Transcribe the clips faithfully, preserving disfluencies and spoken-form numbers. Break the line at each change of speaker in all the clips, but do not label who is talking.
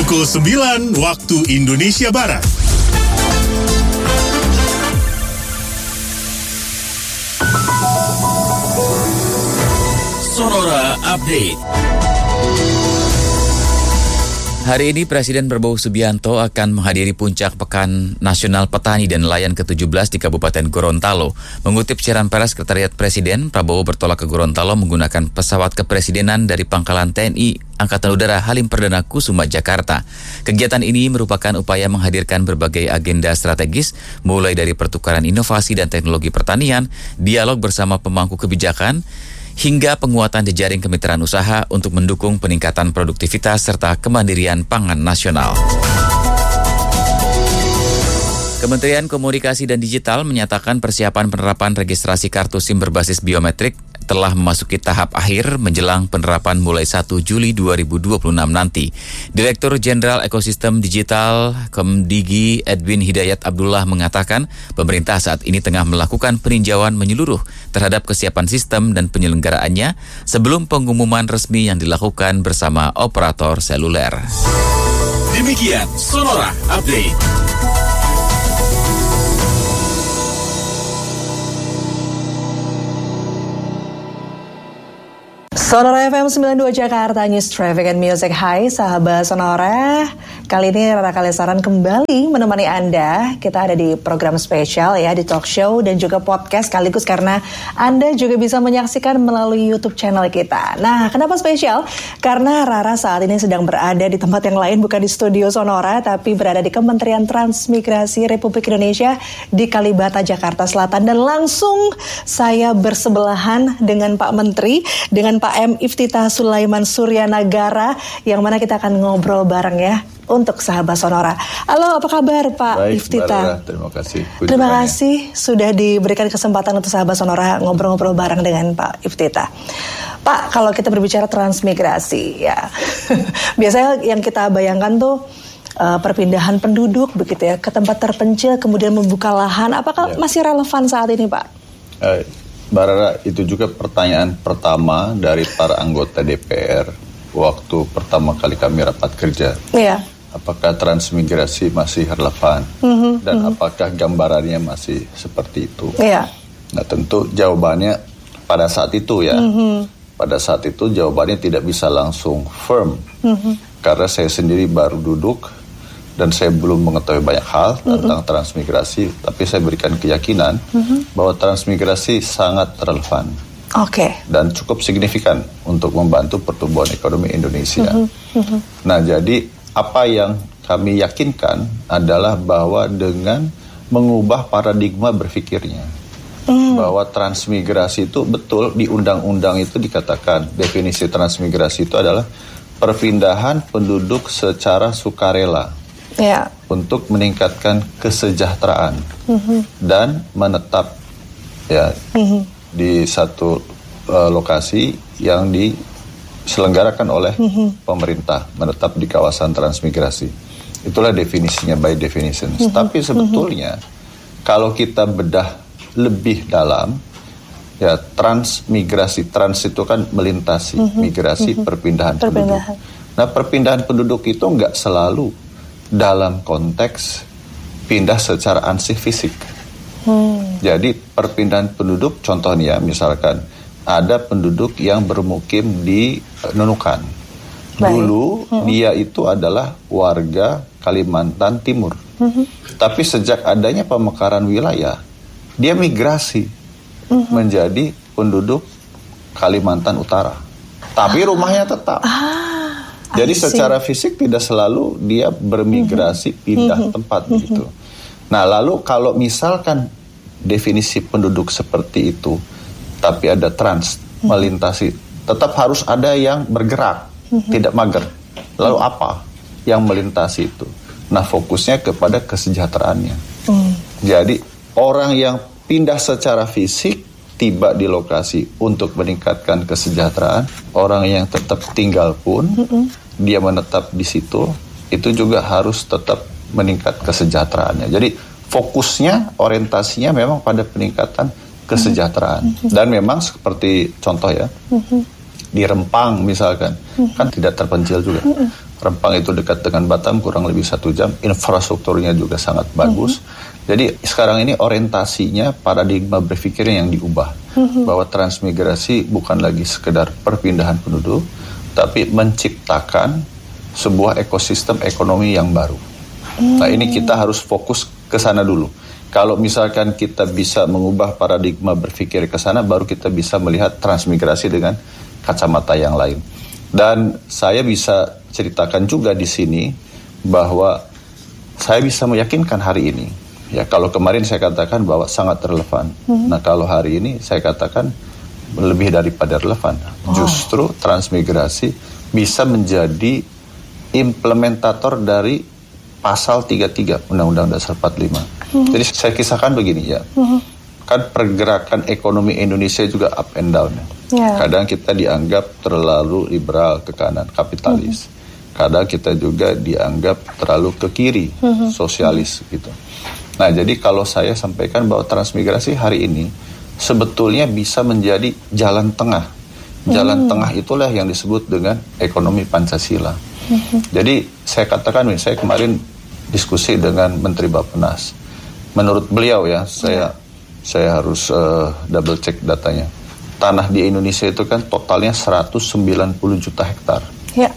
Pukul sembilan waktu Indonesia Barat. Sonora Update.
Hari ini Presiden Prabowo Subianto akan menghadiri puncak Pekan Nasional Petani dan Nelayan ke tujuh belas di Kabupaten Gorontalo. Mengutip siaran pers Sekretariat Presiden, Prabowo bertolak ke Gorontalo menggunakan pesawat kepresidenan dari Pangkalan T N I Angkatan Udara Halim Perdana Kusuma, Jakarta. Kegiatan ini merupakan upaya menghadirkan berbagai agenda strategis, mulai dari pertukaran inovasi dan teknologi pertanian, dialog bersama pemangku kebijakan, hingga penguatan jejaring kemitraan usaha untuk mendukung peningkatan produktivitas serta kemandirian pangan nasional. Kementerian Komunikasi dan Digital menyatakan persiapan penerapan registrasi kartu SIM berbasis biometrik telah memasuki tahap akhir menjelang penerapan mulai satu Juli dua ribu dua puluh enam nanti. Direktur Jenderal Ekosistem Digital Kemdigi Edwin Hidayat Abdullah mengatakan pemerintah saat ini tengah melakukan peninjauan menyeluruh terhadap kesiapan sistem dan penyelenggaraannya sebelum pengumuman resmi yang dilakukan bersama operator seluler.
Demikian Sonora Update.
Sonora F M sembilan puluh dua Jakarta, News Traffic and Music. Hai sahabat Sonora, kali ini Rara Kalesaran kembali menemani Anda. Kita ada di program spesial ya, di talk show dan juga podcast sekaligus karena Anda juga bisa menyaksikan melalui YouTube channel kita. Nah, kenapa spesial? Karena Rara saat ini sedang berada di tempat yang lain, bukan di studio Sonora, tapi berada di Kementerian Transmigrasi Republik Indonesia di Kalibata, Jakarta Selatan. Dan langsung saya bersebelahan dengan Pak Menteri, dengan Pak M. Iftitah Sulaiman Suryanagara, yang mana kita akan ngobrol bareng ya untuk sahabat Sonora. Halo, apa kabar Pak
Baik,
Iftitah?
Mbak, terima kasih.
Terima kasih sudah diberikan kesempatan untuk sahabat Sonora ngobrol-ngobrol bareng dengan Pak Iftitah. Pak, kalau kita berbicara transmigrasi ya, biasanya yang kita bayangkan tuh uh, perpindahan penduduk begitu ya ke tempat terpencil, kemudian membuka lahan. Apakah ya. masih relevan saat ini, Pak?
Eh, Mbak Rara, itu juga pertanyaan pertama dari para anggota D P R waktu pertama kali kami rapat kerja.
Iya.
Apakah transmigrasi masih relevan? Mm-hmm, dan mm-hmm. apakah gambarannya masih seperti itu?
Iya.
Nah, tentu jawabannya pada saat itu ya. Mm-hmm. Pada saat itu jawabannya tidak bisa langsung firm. Mm-hmm. Karena saya sendiri baru duduk dan saya belum mengetahui banyak hal tentang mm-hmm. transmigrasi, tapi saya berikan keyakinan mm-hmm. bahwa transmigrasi sangat relevan.
Oke. Okay.
Dan cukup signifikan untuk membantu pertumbuhan ekonomi Indonesia. Mm-hmm. Mm-hmm. Nah, jadi apa yang kami yakinkan adalah bahwa dengan mengubah paradigma berpikirnya, mm. bahwa transmigrasi itu betul di undang-undang itu dikatakan definisi transmigrasi itu adalah perpindahan penduduk secara sukarela. Ya. Untuk meningkatkan kesejahteraan mm-hmm. dan menetap ya mm-hmm. di satu uh, lokasi yang diselenggarakan oleh mm-hmm. pemerintah, menetap di kawasan transmigrasi. Itulah definisinya by definition. Mm-hmm. Tapi sebetulnya mm-hmm. kalau kita bedah lebih dalam, ya transmigrasi, trans itu kan melintasi, mm-hmm. migrasi mm-hmm. perpindahan, perpindahan penduduk. Nah, perpindahan penduduk itu nggak selalu dalam konteks pindah secara ansih fisik. Hmm. Jadi perpindahan penduduk, contohnya misalkan ada penduduk yang bermukim di Nunukan. Baik. Dulu hmm. dia itu adalah warga Kalimantan Timur. Hmm. Tapi sejak adanya pemekaran wilayah, dia migrasi hmm. menjadi penduduk Kalimantan Utara. Tapi ah. rumahnya tetap. Ah. Jadi secara fisik tidak selalu dia bermigrasi mm-hmm. pindah mm-hmm. tempat mm-hmm. gitu. Nah, lalu kalau misalkan definisi penduduk seperti itu, tapi ada trans mm-hmm. melintasi, tetap harus ada yang bergerak, mm-hmm. tidak mager. Lalu mm-hmm. apa yang melintasi itu? Nah, fokusnya kepada kesejahteraannya. Mm-hmm. Jadi orang yang pindah secara fisik tiba di lokasi untuk meningkatkan kesejahteraan, orang yang tetap tinggal pun mm-hmm. dia menetap di situ, itu juga harus tetap meningkat kesejahteraannya. Jadi fokusnya, orientasinya memang pada peningkatan kesejahteraan. Mm-hmm. Dan memang seperti contoh ya, mm-hmm. di Rempang misalkan, mm-hmm. kan tidak terpencil juga. Mm-hmm. Rempang itu dekat dengan Batam kurang lebih satu jam, infrastrukturnya juga sangat bagus. Mm-hmm. Jadi sekarang ini orientasinya paradigma berpikirnya yang diubah, mm-hmm. bahwa transmigrasi bukan lagi sekedar perpindahan penduduk, tapi menciptakan sebuah ekosistem ekonomi yang baru. Mm-hmm. Nah ini kita harus fokus ke sana dulu. Kalau misalkan kita bisa mengubah paradigma berpikir ke sana, baru kita bisa melihat transmigrasi dengan kacamata yang lain. Dan saya bisa ceritakan juga di sini bahwa saya bisa meyakinkan hari ini. Ya, kalau kemarin saya katakan bahwa sangat relevan. Hmm. Nah, kalau hari ini saya katakan lebih daripada relevan. Oh. Justru transmigrasi bisa menjadi implementator dari pasal tiga puluh tiga Undang-Undang Dasar empat puluh lima. Hmm. Jadi saya kisahkan begini ya. Hmm. Kan pergerakan ekonomi Indonesia juga up and down. Yeah. Kadang kita dianggap terlalu liberal ke kanan, kapitalis. Mm-hmm. Kadang kita juga dianggap terlalu ke kiri, mm-hmm. sosialis gitu. Nah, jadi kalau saya sampaikan bahwa transmigrasi hari ini sebetulnya bisa menjadi jalan tengah. Jalan mm-hmm. tengah itulah yang disebut dengan ekonomi Pancasila. Mm-hmm. Jadi saya katakan, saya kemarin diskusi dengan Menteri Bappenas. Menurut beliau ya, saya... Yeah. Saya harus uh, double check datanya. Tanah di Indonesia itu kan totalnya seratus sembilan puluh juta hektar. Ya.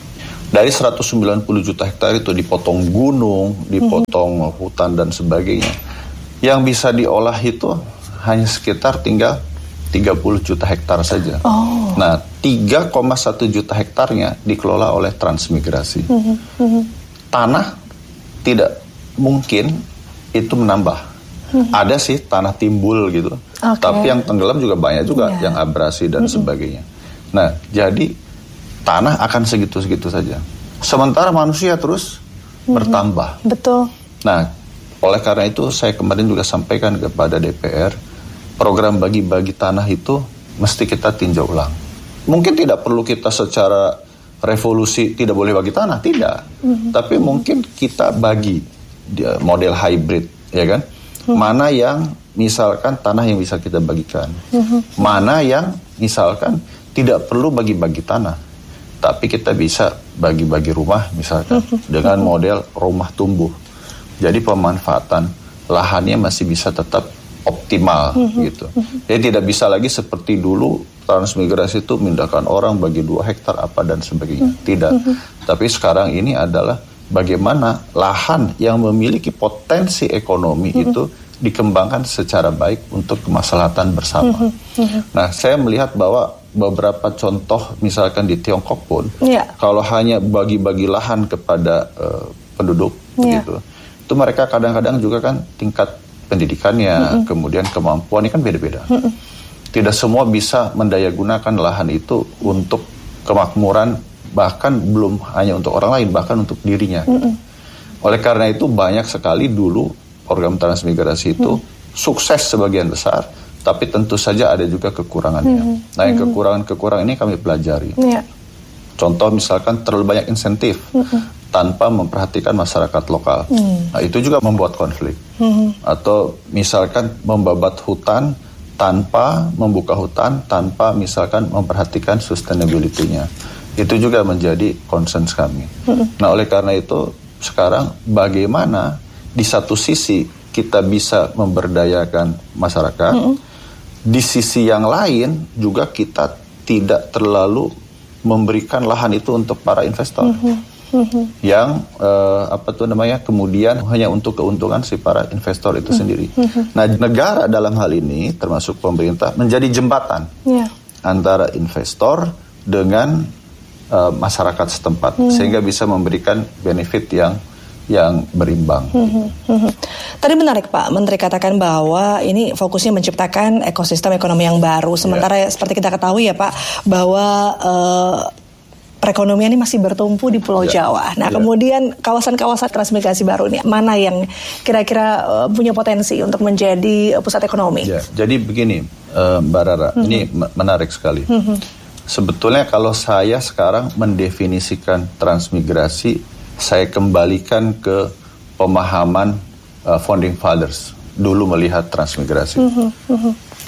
Dari seratus sembilan puluh juta hektar itu dipotong gunung, dipotong mm-hmm. hutan dan sebagainya. Yang bisa diolah itu hanya sekitar tinggal tiga puluh juta hektar saja. Oh. Nah, tiga koma satu juta hektarnya dikelola oleh transmigrasi. Mm-hmm. Tanah tidak mungkin itu menambah. Hmm. Ada sih tanah timbul gitu, okay. tapi yang tenggelam juga banyak juga, yeah. yang abrasi dan hmm. sebagainya. Nah, jadi tanah akan segitu-segitu saja. Sementara manusia terus hmm. bertambah.
Betul.
Nah, oleh karena itu saya kemarin juga sampaikan kepada D P R, program bagi-bagi tanah itu mesti kita tinjau ulang. Mungkin tidak perlu kita secara revolusi tidak boleh bagi tanah, tidak. Hmm. Tapi mungkin kita bagi model hybrid, ya kan? Mana yang misalkan tanah yang bisa kita bagikan, uh-huh. mana yang misalkan tidak perlu bagi-bagi tanah, tapi kita bisa bagi-bagi rumah misalkan uh-huh. dengan model rumah tumbuh. Jadi pemanfaatan lahannya masih bisa tetap optimal uh-huh. gitu. Uh-huh. Jadi tidak bisa lagi seperti dulu transmigrasi itu mindahkan orang bagi dua hektar apa dan sebagainya. Uh-huh. Tidak. Uh-huh. Tapi sekarang ini adalah bagaimana lahan yang memiliki potensi ekonomi mm-hmm. itu dikembangkan secara baik untuk kemaslahatan bersama. Mm-hmm. Nah, saya melihat bahwa beberapa contoh misalkan di Tiongkok pun, yeah. kalau hanya bagi-bagi lahan kepada uh, penduduk, yeah. begitu, itu mereka kadang-kadang juga kan tingkat pendidikannya, mm-hmm. kemudian kemampuannya kan beda-beda. Mm-hmm. Tidak semua bisa mendayagunakan lahan itu untuk kemakmuran, bahkan belum hanya untuk orang lain, bahkan untuk dirinya. Mm-mm. Oleh karena itu banyak sekali dulu program transmigrasi itu mm. sukses sebagian besar, tapi tentu saja ada juga kekurangannya. Mm-hmm. Nah, yang kekurangan-kekurangan ini kami pelajari. Yeah. Contoh misalkan terlalu banyak insentif mm-hmm. tanpa memperhatikan masyarakat lokal. Mm. Nah, itu juga membuat konflik. Mm-hmm. Atau misalkan membabat hutan tanpa membuka hutan, tanpa misalkan memperhatikan sustainability-nya. Itu juga menjadi concern kami. Mm-hmm. Nah, oleh karena itu sekarang bagaimana di satu sisi kita bisa memberdayakan masyarakat, mm-hmm. di sisi yang lain juga kita tidak terlalu memberikan lahan itu untuk para investor. Mm-hmm. Mm-hmm. Yang uh, apa tuh namanya kemudian hanya untuk keuntungan si para investor itu mm-hmm. sendiri. Mm-hmm. Nah, negara dalam hal ini termasuk pemerintah menjadi jembatan yeah. antara investor dengan Uh, masyarakat setempat hmm. sehingga bisa memberikan benefit yang yang berimbang. Hmm.
Hmm. Tadi menarik Pak Menteri katakan bahwa ini fokusnya menciptakan ekosistem ekonomi yang baru. Sementara yeah. seperti kita ketahui ya Pak bahwa uh, perekonomian ini masih bertumpu di Pulau yeah. Jawa. Nah yeah. kemudian kawasan-kawasan transmigrasi baru ini mana yang kira-kira uh, punya potensi untuk menjadi uh, pusat ekonomi?
Yeah. Jadi begini uh, Mbak Rara, hmm. ini m- menarik sekali. Hmm. Sebetulnya kalau saya sekarang mendefinisikan transmigrasi, saya kembalikan ke pemahaman uh, founding fathers dulu melihat transmigrasi. Uh-huh, uh-huh.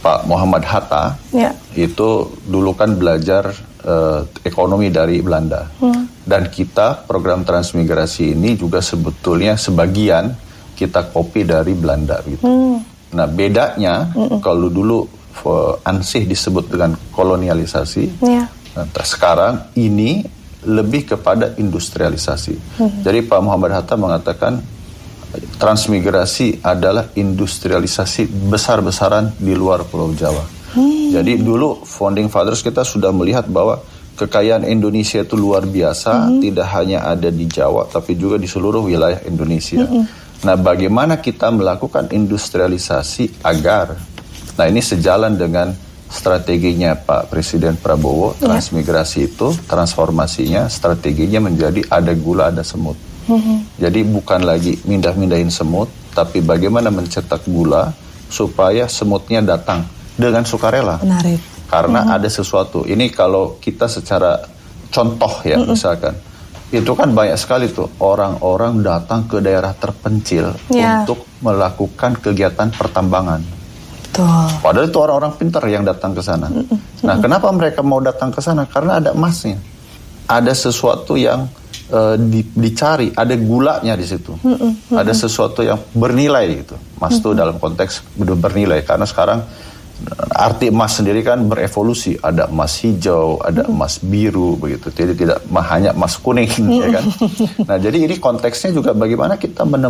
Pak Muhammad Hatta ya. Itu dulu kan belajar uh, ekonomi dari Belanda. Hmm. Dan kita program transmigrasi ini juga sebetulnya sebagian kita copy dari Belanda gitu. Hmm. Nah bedanya hmm. kalau dulu uh, ansih disebut dengan kolonialisasi, ya. Nah, sekarang ini lebih kepada industrialisasi. Hmm. Jadi Pak Muhammad Hatta mengatakan transmigrasi adalah industrialisasi besar-besaran di luar Pulau Jawa. Hmm. Jadi dulu founding fathers kita sudah melihat bahwa kekayaan Indonesia itu luar biasa, hmm. tidak hanya ada di Jawa tapi juga di seluruh wilayah Indonesia. Hmm. Nah, bagaimana kita melakukan industrialisasi agar, nah ini sejalan dengan strateginya Pak Presiden Prabowo, transmigrasi itu transformasinya, strateginya menjadi ada gula ada semut. Mm-hmm. Jadi bukan lagi mindah-mindahin semut, tapi bagaimana mencetak gula supaya semutnya datang dengan sukarela.
Menarik.
Karena mm-hmm. ada sesuatu. Ini kalau kita secara contoh ya, mm-hmm. misalkan, itu kan banyak sekali tuh orang-orang datang ke daerah terpencil yeah. untuk melakukan kegiatan pertambangan. Tuh. Padahal itu orang-orang pintar yang datang ke sana. Mm-hmm. Nah, kenapa mereka mau datang ke sana? Karena ada emasnya. Ada sesuatu yang Uh, di, dicari, ada gulanya di situ, mm -mm. ada sesuatu yang bernilai gitu. Emas itu mm -hmm. dalam konteks bernilai karena sekarang arti emas sendiri kan berevolusi. Ada emas hijau, ada mm -hmm. emas biru begitu. Jadi tidak hanya emas kuning, mm -hmm. ya kan. Nah jadi ini konteksnya juga bagaimana kita menemukan